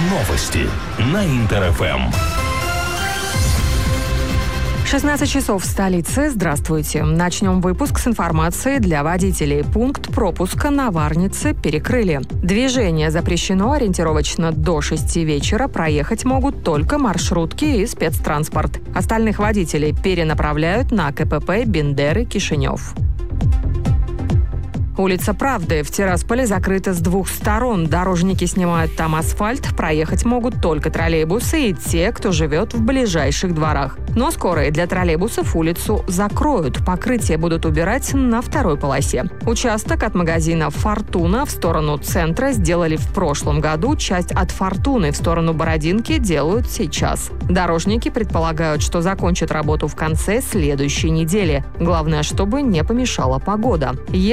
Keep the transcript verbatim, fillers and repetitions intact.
Новости на Интер-ФМ. шестнадцать часов в столице. Здравствуйте. Начнем выпуск с информации для водителей. Пункт пропуска на Варнице перекрыли. Движение запрещено ориентировочно до шести вечера. Проехать могут только маршрутки и спецтранспорт. Остальных водителей перенаправляют на КПП Бендеры-Кишинев. Улица Правды в Тирасполе закрыта с двух сторон. Дорожники снимают там асфальт. Проехать могут только троллейбусы и те, кто живет в ближайших дворах. Но скоро и для троллейбусов улицу закроют. Покрытие будут убирать на второй полосе. Участок от магазина «Фортуна» в сторону центра сделали в прошлом году. Часть от «Фортуны» в сторону Бородинки делают сейчас. Дорожники предполагают, что закончат работу в конце следующей недели. Главное, чтобы не помешала погода.